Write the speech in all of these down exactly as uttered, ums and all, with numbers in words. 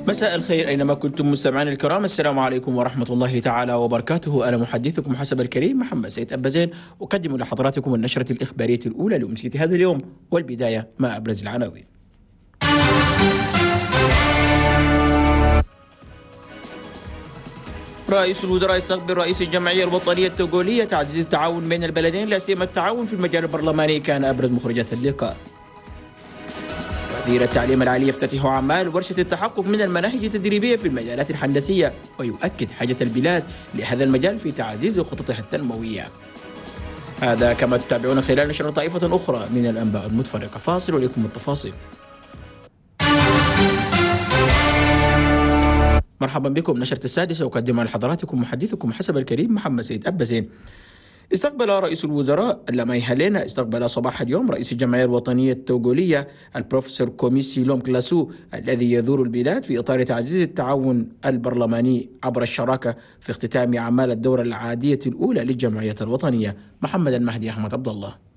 مساء الخير أينما كنتم مستمعين الكرام، السلام عليكم ورحمة الله تعالى وبركاته. أنا محدثكم حسب الكريم محمد سيد أبازين، أقدم لحضراتكم النشرة الإخبارية الأولى لأمسية هذا اليوم، والبداية مع أبرز العناوين. رئيس الوزراء يستقبل رئيس الجمعية الوطنية التوغولية، تعزيز التعاون بين البلدين لا سيما التعاون في المجال البرلماني كان أبرز مخرجات اللقاء. وزير التعليم العالي يفتتح أعمال ورشة التحقق من المناهج التدريبية في المجالات الهندسية، ويؤكد حاجة البلاد لهذا المجال في تعزيز خططها التنموية. هذا كما تتابعون خلال نشر طائفة أخرى من الأنباء المتفرقة. فاصل ولكم التفاصيل. مرحبا بكم. نشرة السادسة أقدمها لحضراتكم محدثكم حسب الكريم محمد سيد أبازين. استقبل رئيس الوزراء لاماي هالينا استقبل صباح اليوم رئيس الجمعية الوطنية التوغولية البروفيسور كومي سيلوم كلاسو، الذي يزور البلاد في إطار تعزيز التعاون البرلماني عبر الشراكة في اختتام أعمال الدورة العادية الأولى للجمعية الوطنية. محمد المهدي أحمد عبد الله.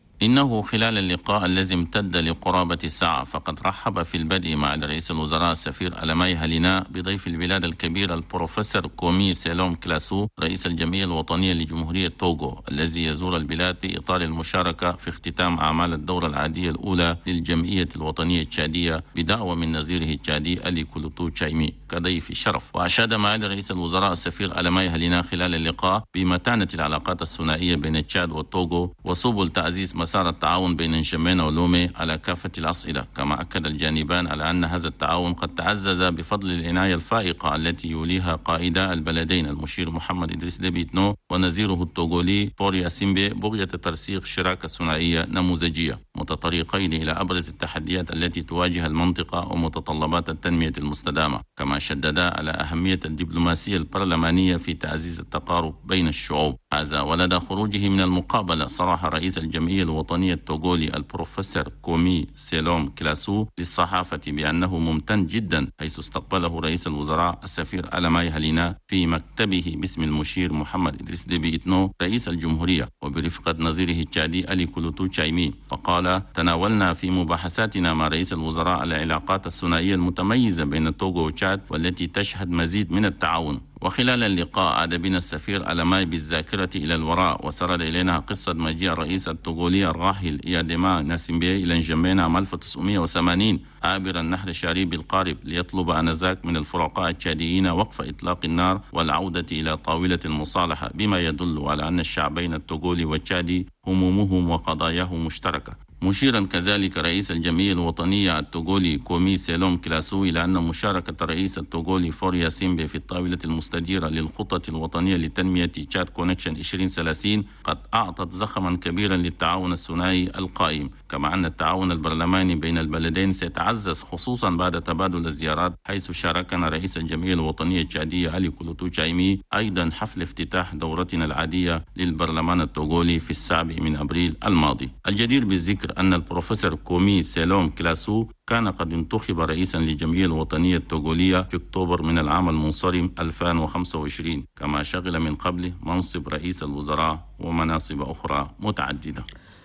إنه خلال اللقاء الذي امتد لقرابة ساعة فقد رحب في البدء مع رئيس الوزراء السفير ألاماي هالينا بضيف البلاد الكبير البروفيسور كومي سيلوم كلاسو رئيس الجمعية الوطنية لجمهورية توغو، الذي يزور البلاد في إطار المشاركة في اختتام أعمال الدورة العادية الأولى للجمعية الوطنية التشادية بدعوة من نظيره التشادي ألي كولوتو تشايمي كضيف الشرف. وأشاد معالي رئيس الوزراء السفير ألاماي هالينا خلال اللقاء بمتانة العلاقات الثنائية بين تشاد وتوغو وسبل تعزيز مسار التعاون بين نجمينا ولومي على كافة الأصعدة. كما أكد الجانبان على أن هذا التعاون قد تعزز بفضل العناية الفائقة التي يوليها قائدا البلدين المشير محمد إدريس ديبي إتنو ونظيره التوغولي فوريا سيمبي بغية ترسيخ شراكة ثنائية نموذجية متطرقين إلى أبرز التحديات التي تواجه المنطقة ومتطلبات التنمية المستدامة. كما شددا على أهمية الدبلوماسية البرلمانية في تعزيز التقارب بين الشعوب. هذا ولدى خروجه من المقابلة صرح رئيس الجمعية الوطنية التوغولي البروفيسور كومي سيلوم كلاسو للصحافة بأنه ممتن جدا حيث استقبله رئيس الوزراء السفير ألاماي هالينا في مكتبه باسم المشير محمد إدريس ديبي إتنو رئيس الجمهورية وبرفقة نظيره التشادي ألي كولوتو تشايمي. فقال: تناولنا في مباحثاتنا مع رئيس الوزراء العلاقات الثنائية المتميزة بين توغو وتشاد والتي تشهد مزيد من التعاون. وخلال اللقاء عاد بنا السفير ألاماي بالذاكرة إلى الوراء وسرد إلينا قصة مجيء الرئيس التوغولي الراحل إياديما ناسيمبي إلى نجمينا عام ألف وتسعمائة وثمانين عابر النهر شاريب القارب ليطلب آنذاك من الفرقاء التشاديين وقف إطلاق النار والعودة إلى طاولة المصالحة، بما يدل على أن الشعبين التوغولي والتشادي همومهم وقضاياهم مشتركة. مشيرا كذلك رئيس الجمعية الوطنية التوغولي كومي سيلوم كلاسو إلى أن مشاركة الرئيس التوغولي فوريا سيمبي في الطاولة المستديرة للخطة الوطنية لتنمية تشاد كونكشن عشرين ثلاثين قد أعطت زخما كبيرا للتعاون الثنائي القائم. كما أن التعاون البرلماني بين البلدين سيتعزز خصوصا بعد تبادل الزيارات، حيث شاركنا رئيس الجمعية الوطنية التشادية ألي كولوتو تشايمي أيضا حفل افتتاح دورتنا العادية للبرلمان التوغولي في السابع من أبريل الماضي. الجدير بالذكر أن البروفيسور كومي سيلوم كلاسو كان قد انتخب رئيسا للجمعية الوطنية التوغولية في أكتوبر من العام المنصرم ألفين وخمسة وعشرين، كما شغل من قبله منصب رئيس الوزراء ومناصب أخرى متعددة.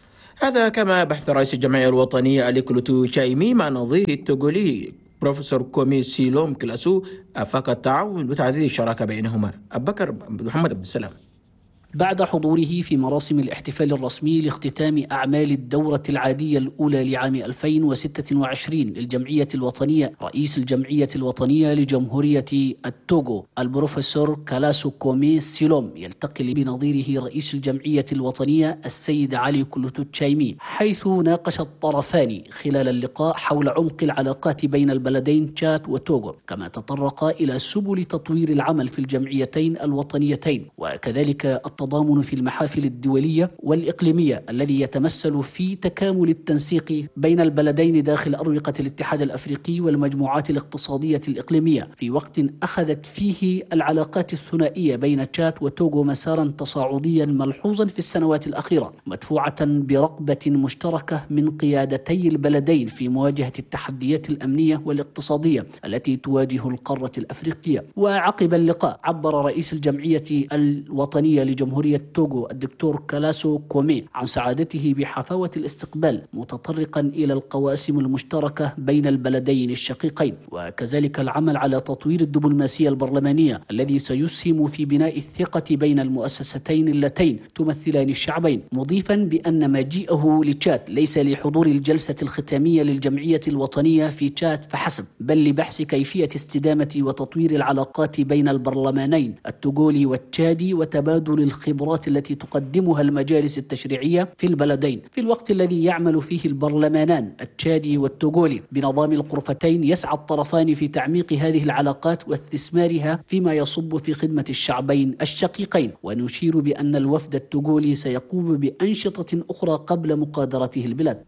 هذا كما بحث رئيس الجمعية الوطنية ألي كولوتو تشايمي مع نظيره التوغولي بروفيسور كومي سيلوم كلاسو آفاق التعاون وتعزيز الشراكة بينهما. أبو بكر محمد عبد السلام. بعد حضوره في مراسم الاحتفال الرسمي لاختتام أعمال الدورة العادية الأولى لعام ألفين وستة وعشرين للجمعية الوطنية، رئيس الجمعية الوطنية لجمهورية التوغو البروفيسور كلاسو كومي سيلوم يلتقي بنظيره رئيس الجمعية الوطنية السيد علي كولوتو تشايمي، حيث ناقش الطرفان خلال اللقاء حول عمق العلاقات بين البلدين تشاد وتوغو، كما تطرق إلى سبل تطوير العمل في الجمعيتين الوطنيتين، وكذلك التضامن في المحافل الدولية والإقليمية الذي يتمثل في تكامل التنسيق بين البلدين داخل أروقة الاتحاد الأفريقي والمجموعات الاقتصادية الإقليمية، في وقت أخذت فيه العلاقات الثنائية بين تشاد وتوغو مسارا تصاعديا ملحوظا في السنوات الأخيرة، مدفوعة برغبة مشتركة من قيادتي البلدين في مواجهة التحديات الأمنية والاقتصادية التي تواجه القارة الأفريقية. وعقب اللقاء عبر رئيس الجمعية الوطنية لجمهورية جمهورية توغو الدكتور كلاسو كومي عن سعادته بحفاوة الاستقبال، متطرقا إلى القواسم المشتركة بين البلدين الشقيقين، وكذلك العمل على تطوير الدبلوماسية البرلمانية الذي سيسهم في بناء الثقة بين المؤسستين اللتين تمثلان الشعبين، مضيفا بأن مجيئه لتشاد ليس لحضور الجلسة الختامية للجمعية الوطنية في تشاد فحسب، بل لبحث كيفية استدامة وتطوير العلاقات بين البرلمانين التوغولي والتشادي وتبادل الخبرات التي تقدمها المجالس التشريعية في البلدين، في الوقت الذي يعمل فيه البرلمانان التشادي والتوغولي بنظام الغرفتين. يسعى الطرفان في تعميق هذه العلاقات واستثمارها فيما يصب في خدمة الشعبين الشقيقين. ونشير بأن الوفد التوغولي سيقوم بأنشطة أخرى قبل مغادرته البلاد.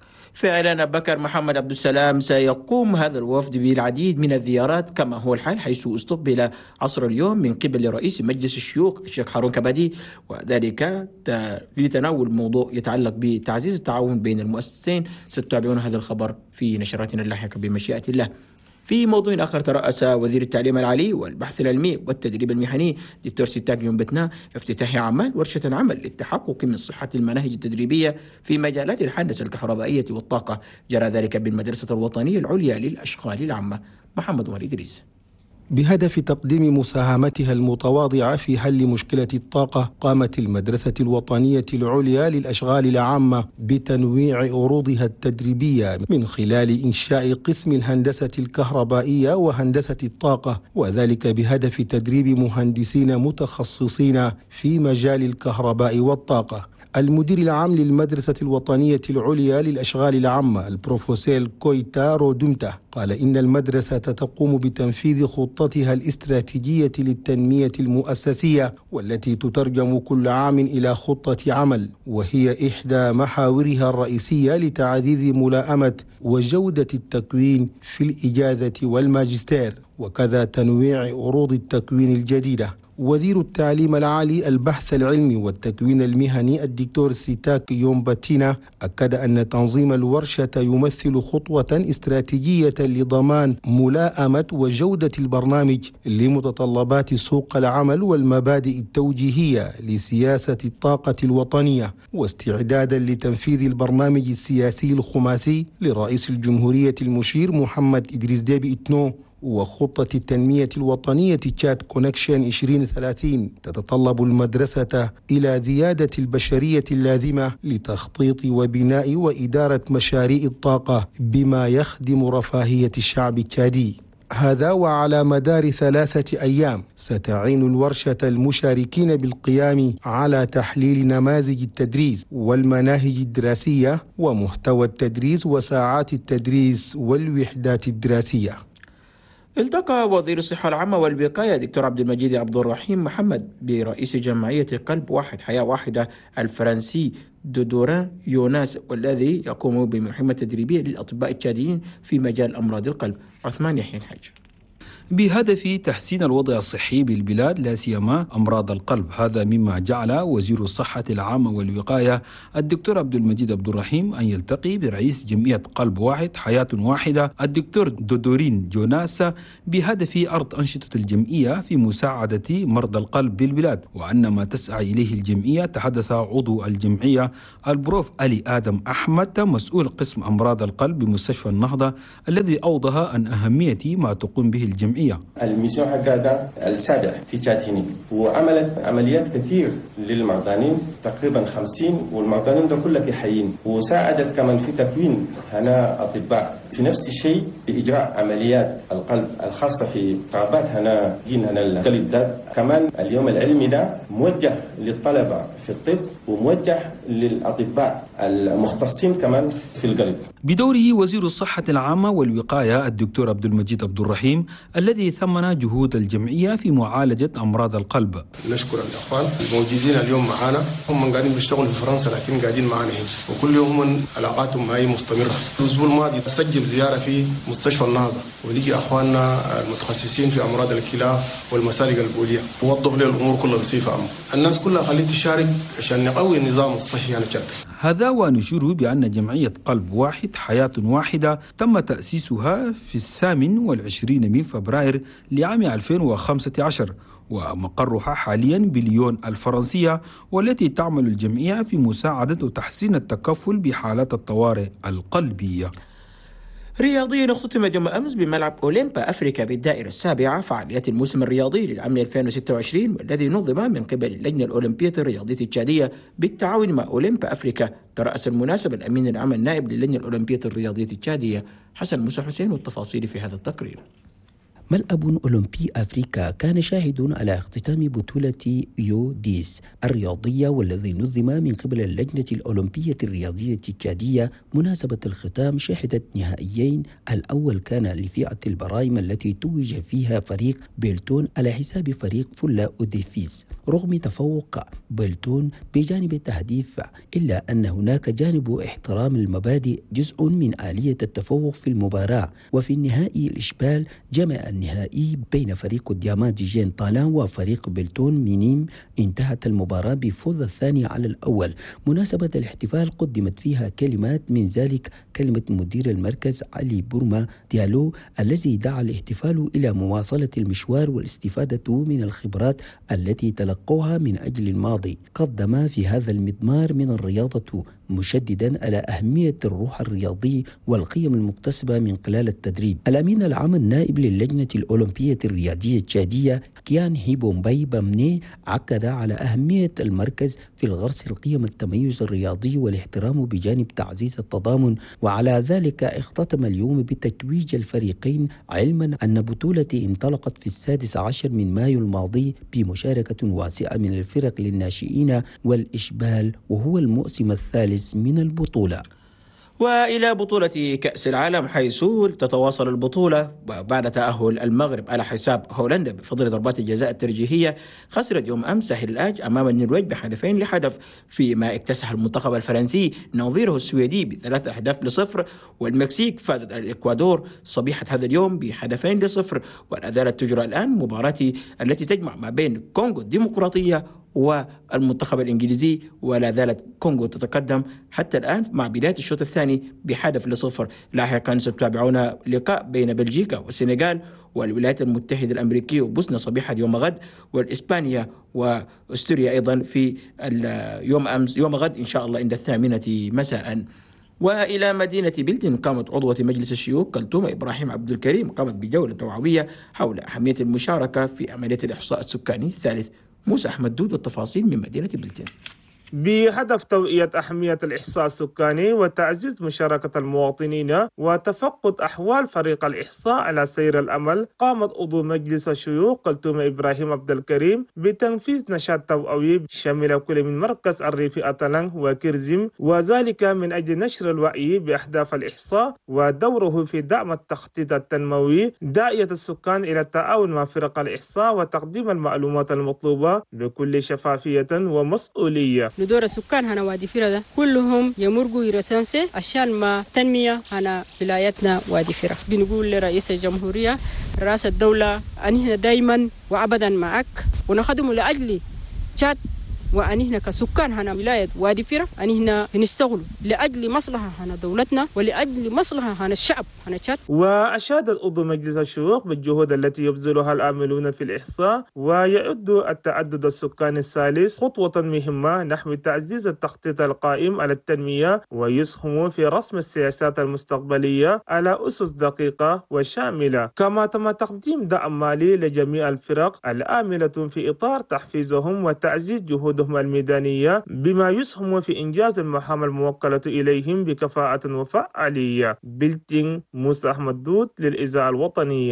فعلا بكر محمد عبد السلام، سيقوم هذا الوفد بالعديد من الزيارات كما هو الحال، حيث استقبل عصر اليوم من قبل رئيس مجلس الشيوخ الشيخ هارون كبادي، وذلك في تناول موضوع يتعلق بتعزيز التعاون بين المؤسستين. ستتابعون هذا الخبر في نشراتنا اللاحقة بمشيئة الله. في موضوع آخر، ترأس وزير التعليم العالي والبحث العلمي والتدريب المهني دكتور سيتاك يومبتنا افتتاح عمان ورشة عمل للتحقق من صحة المناهج التدريبية في مجالات الهندسة الكهربائية والطاقة. جرى ذلك بالمدرسة الوطنية العليا للأشغال العامة. محمد وليد إدريس. بهدف تقديم مساهمتها المتواضعة في حل مشكلة الطاقة، قامت المدرسة الوطنية العليا للأشغال العامة بتنويع عروضها التدريبية من خلال إنشاء قسم الهندسة الكهربائية وهندسة الطاقة، وذلك بهدف تدريب مهندسين متخصصين في مجال الكهرباء والطاقة. المدير العام للمدرسة الوطنية العليا للأشغال العامة البروفيسور كويتا رودمتا قال إن المدرسة تقوم بتنفيذ خطتها الاستراتيجية للتنمية المؤسسية، والتي تترجم كل عام إلى خطة عمل، وهي إحدى محاورها الرئيسية لتعزيز ملائمة وجودة التكوين في الإجازة والماجستير، وكذا تنويع عروض التكوين الجديدة. وزير التعليم العالي البحث العلمي والتكوين المهني الدكتور سيتاك يومبتينا أكد أن تنظيم الورشة يمثل خطوة استراتيجية لضمان ملائمة وجودة البرنامج لمتطلبات سوق العمل والمبادئ التوجيهية لسياسة الطاقة الوطنية، واستعدادا لتنفيذ البرنامج السياسي الخماسي لرئيس الجمهورية المشير محمد إدريس ديبي إتنو وخطة التنمية الوطنية تشاد كونكشن عشرين ثلاثين. تتطلب المدرسة إلى زيادة البشرية اللازمة لتخطيط وبناء وإدارة مشاريع الطاقة بما يخدم رفاهية الشعب التشادي. هذا وعلى مدار ثلاثة أيام ستعين الورشة المشاركين بالقيام على تحليل نماذج التدريس والمناهج الدراسية ومحتوى التدريس وساعات التدريس والوحدات الدراسية. التقى وزير الصحة العامة والوقاية دكتور عبد المجيد عبد الرحيم محمد برئيس جمعية قلب واحد حياة واحدة الفرنسي دودوران يوناس، والذي يقوم بمهمة تدريبية للأطباء التشاديين في مجال أمراض القلب. عثمان يحيى الحاج. بهدف تحسين الوضع الصحي بالبلاد لا سيما أمراض القلب. هذا مما جعل وزير الصحة العامة والوقاية الدكتور عبد المجيد عبد الرحيم أن يلتقي برئيس جمعية قلب واحد حياة واحدة الدكتور دودورين جوناس بهدف عرض أنشطة الجمعية في مساعدة مرضى القلب بالبلاد، وأن ما تسعى إليه الجمعية. تحدث عضو الجمعية البروف علي آدم أحمد مسؤول قسم أمراض القلب بمستشفى النهضة، الذي أوضح عن أهمية ما تقوم به الجمعية. الميسيون حقها السابع في تشاتيني، وعملت عمليات كثير للمرضانين تقريبا خمسين، والمرضانين ده كلها في حيين، وساعدت كمان في تكوين هنا أطباء في نفس الشيء بإجراء عمليات القلب الخاصة في قرابات هنا جين هنا القلب ده. كمان اليوم العلمي ده موجه للطلبة في الطب وموجه للأطباء المختصين كمان في القلب. بدوره وزير الصحة العامة والوقاية الدكتور عبد المجيد عبد الرحيم الذي ثمن جهود الجمعية في معالجة أمراض القلب. نشكر الأخوان الموجودين اليوم معنا، هم قاعدين بيشتغلوا في فرنسا لكن قاعدين معنا هنا، وكل يوم علاقاتهم معي مستمرة. الأسبوع الماضي سجل زيارة في مستشفى النهضة، ولقي أخواننا المتخصصين في أمراض الكلى والمسالك البولية، ووضح لي الأمور كلها بصفة عامة. الناس كلها خليت تشارك عشان نقوي النظام الصحي. أنا كده هذا ونشير بأن جمعية قلب واحد حياة واحدة تم تأسيسها في الثامن والعشرين من فبراير لعام ألفين وخمسة عشر، ومقرها حاليا بليون الفرنسية، والتي تعمل الجمعية في مساعدة وتحسين التكفل بحالات الطوارئ القلبية. رياضيا اختتمت يوم أمس بملعب أولمبا أفريكا بالدائرة السابعة فعاليات الموسم الرياضي للعام ألفين وستة وعشرين، والذي نظم من قبل اللجنة الأولمبية الرياضية التشادية بالتعاون مع أولمبا أفريكا. ترأس المناسبة الأمين العام النائب للجنة الأولمبية الرياضية التشادية حسن موسى حسين، والتفاصيل في هذا التقرير. ملعب أولمبي أفريقيا كان شاهد على اختتام بطولة يو ديس الرياضية، والذي نظم من قبل اللجنة الأولمبية الرياضية التشادية. مناسبة الختام شهدت نهائيين، الأول كان لفئة البرايم التي توج فيها فريق بيلتون على حساب فريق فلا أوديفيس. رغم تفوق بيلتون بجانب التهديف، إلا أن هناك جانب احترام المبادئ جزء من آلية التفوق في المباراة. وفي النهائي الإشبال جمع النهائي بين فريق ديامات جين طالان وفريق بيلتون مينيم، انتهت المباراة بفوز الثاني على الأول. مناسبة الاحتفال قدمت فيها كلمات، من ذلك كلمة مدير المركز علي بورما ديالو الذي دعا الاحتفال إلى مواصلة المشوار والاستفادة من الخبرات التي تلقوها من أجل الماضي. قدم في هذا المضمار من الرياضة مشددا على أهمية الروح الرياضي والقيم المكتسبة من خلال التدريب. الأمين العام النائب للجنة الأولمبية الرياضية التشادية كيان هيبومباي بامني عقد على أهمية المركز في الغرس القيم التميز الرياضي والاحترام بجانب تعزيز التضامن، وعلى ذلك اختتم اليوم بتتويج الفريقين، علما أن بطولة انطلقت في السادس عشر من مايو الماضي بمشاركة واسعة من الفرق للناشئين والإشبال، وهو الموسم الثالث من البطولة. وإلى بطولة كأس العالم، حيث تتواصل البطولة بعد تأهل المغرب على حساب هولندا بفضل ضربات الجزاء الترجيحية. خسرت يوم أمس ساحل الآج أمام النرويج بهدفين لهدف، فيما اكتسح المنتخب الفرنسي نظيره السويدي بثلاث أهداف لصفر، والمكسيك فازت على الإكوادور صبيحة هذا اليوم بهدفين لصفر. ولا زالت تجرى الآن مباراة التي تجمع ما بين كونغو الديمقراطية والمنتخب الإنجليزي، ولا زالت كونغو تتقدم حتى الآن مع بداية الشوط الثاني بهدف لصفر. لاحقا ستتابعون لقاء بين بلجيكا والسنغال والولايات المتحدة الأمريكية وبوسنيا صبيحة يوم غد، والإسبانيا وأستوريا أيضا في يوم أمس يوم غد إن شاء الله عند الثامنة مساء. وإلى مدينة بلتن، قامت عضوة مجلس الشيوخ كلثوم إبراهيم عبد الكريم قامت بجولة توعوية حول أهمية المشاركة في عملية الإحصاء السكاني الثالث. موسى أحمد دود والتفاصيل من مدينة بلتن. بهدف توعية أهمية الإحصاء السكاني وتعزيز مشاركة المواطنين وتفقد أحوال فريق الإحصاء على سير الأمل، قامت عضو مجلس الشيوخ كلثوم إبراهيم عبد الكريم بتنفيذ نشاط توعوي شمل كل من مركز الريف أتلانغ وكرزيم، وذلك من أجل نشر الوعي بأهداف الإحصاء ودوره في دعم التخطيط التنموي، داعية السكان إلى التعاون مع فرق الإحصاء وتقديم المعلومات المطلوبة بكل شفافية ومسؤولية. ندور السكان هنا وادي فرة كلهم يمرقوا يرسانسي عشان ما تنمية هنا ولايتنا وادي فرة. بنقول لرئيس الجمهورية رئيس الدولة أنهنا دايما وأبدا معك ونخدم لأجل شات، وأنهنا كسكان هنا ولاية وادي فرة أنهنا نشتغل لأجل مصلحة هنا دولتنا ولأجل مصلحة هنا الشعب هنا شات. وأشادت عضو مجلس الشيوخ بالجهود التي يبذلها العاملون في الإحصاء، ويعد التعدد السكاني الثالث خطوة مهمة نحو تعزيز التخطيط القائم على التنمية، ويسهم في رسم السياسات المستقبلية على أسس دقيقة وشاملة. كما تم تقديم دعم مالي لجميع الفرق العاملة في إطار تحفيزهم وتعزيز جهودهم الميدانية، بما يسهم في إنجاز المهام الموكلة إليهم بكفاءة وفعالية. بلتين، موسى أحمد دود للإذاعة الوطنية.